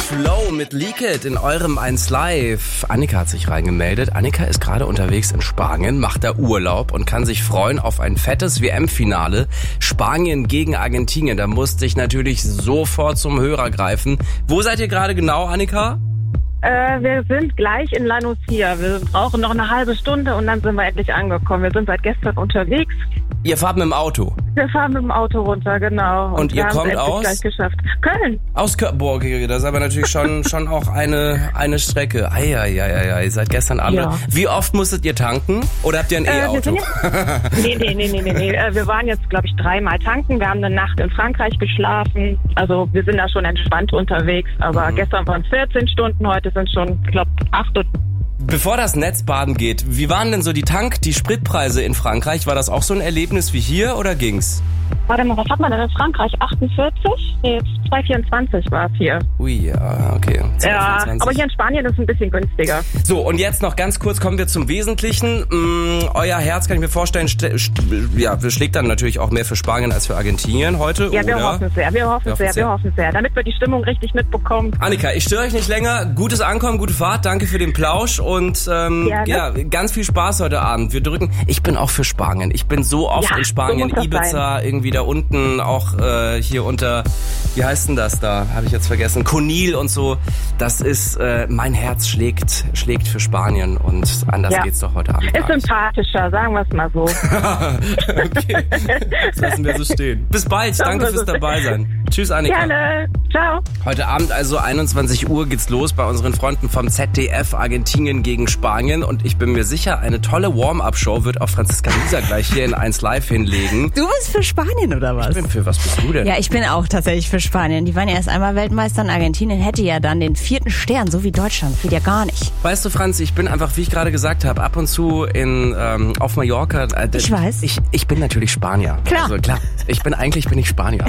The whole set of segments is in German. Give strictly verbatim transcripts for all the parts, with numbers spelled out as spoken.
Flow mit Leak It in eurem eins Live. Annika hat sich reingemeldet. Annika ist gerade unterwegs in Spanien, macht da Urlaub und kann sich freuen auf ein fettes W M-Finale. Spanien gegen Argentinien. Da musste ich natürlich sofort zum Hörer greifen. Wo seid ihr gerade genau, Annika? Äh, wir sind gleich in La Nucía. Wir brauchen noch eine halbe Stunde und dann sind wir endlich angekommen. Wir sind seit gestern unterwegs. Ihr fahrt mit dem Auto? Wir fahren mit dem Auto runter, genau. Und, und ihr kommt aus? Gleich geschafft. Köln. Aus Köln. Boah, okay, das ist aber natürlich schon schon auch eine eine Strecke. Eieieiei, ihr seid gestern Abend. Ja. Wie oft musstet ihr tanken? Oder habt ihr ein äh, E-Auto? nee, nee, nee, nee, nee, nee. Wir waren jetzt, glaube ich, dreimal tanken. Wir haben eine Nacht in Frankreich geschlafen. Also wir sind da schon entspannt unterwegs. Aber mhm. gestern waren es vierzehn Stunden, heute sind schon, ich glaube, acht und Bevor das Netz baden geht, wie waren denn so die Tank-, die Spritpreise in Frankreich? War das auch so ein Erlebnis wie hier oder ging's? Warte mal, was hat man denn in Frankreich? achtundvierzig? Nee, jetzt zwei Komma vierundzwanzig war es hier. Ui, ja, okay. Ja, aber hier in Spanien ist es ein bisschen günstiger. So, und jetzt noch ganz kurz kommen wir zum Wesentlichen. Mm, euer Herz, kann ich mir vorstellen, st- st- ja, schlägt dann natürlich auch mehr für Spanien als für Argentinien heute, Ja, wir oder? hoffen sehr, wir hoffen wir sehr, sehr, wir hoffen sehr. Damit wir die Stimmung richtig mitbekommen. Annika, ich störe euch nicht länger. Gutes Ankommen, gute Fahrt. Danke für den Plausch und ähm, ja, ganz viel Spaß heute Abend. Wir drücken, ich bin auch für Spanien. Ich bin so oft ja, in Spanien, so Ibiza, sein. irgendwie da unten, auch äh, hier unter, wie heißt denn das da? Habe ich jetzt vergessen. Conil und so. Das ist, äh, mein Herz schlägt schlägt für Spanien und anders ja. geht's doch heute Abend. Ist sympathischer, sagen wir es mal so. Okay, das lassen wir so stehen. Bis bald, danke fürs Dabeisein. Tschüss, Annika. Gerne, ciao. Heute Abend also einundzwanzig Uhr geht's los bei unseren Freunden vom Z D F, Argentinien gegen Spanien und ich bin mir sicher, eine tolle Warm-Up-Show wird auch Franziska Lisa gleich hier in eins Live hinlegen. Du bist für Spanien oder was? Ich bin für, was bist du denn? Ja, ich bin auch tatsächlich für Spanien. Die waren ja erst einmal Weltmeister und Argentinien hätte ja dann den vierten Stern, so wie Deutschland. Geht ja gar nicht. Weißt du, Franz, ich bin einfach, wie ich gerade gesagt habe, ab und zu in ähm, auf Mallorca. Äh, ich weiß. Ich, ich bin natürlich Spanier. Klar. Also klar, ich bin eigentlich bin ich Spanier.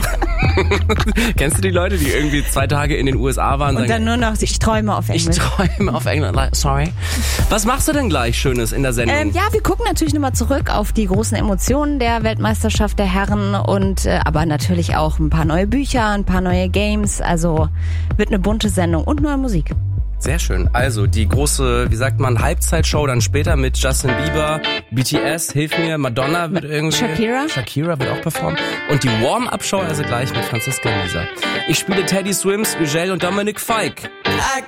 Kennst du die Leute, die irgendwie zwei Tage in den U S A waren? Und sagen, dann nur noch, ich träume auf Englisch. Ich träume auf Englisch. Sorry. Was machst du denn gleich Schönes in der Sendung? Ähm, ja, wir gucken natürlich nochmal zurück auf die großen Emotionen der Weltmeisterschaft der Herren und äh, aber natürlich auch ein paar neue Bücher, ein paar neue Games. Also wird eine bunte Sendung und neue Musik. Sehr schön. Also die große, wie sagt man, Halbzeitshow dann später mit Justin Bieber, B T S, hilf mir, Madonna wird irgendwie... Shakira. Shakira wird auch performen. Und die Warm-Up-Show also gleich mit Franziska Lisa. Ich spiele Teddy Swims, Ugel und Dominic Fike. I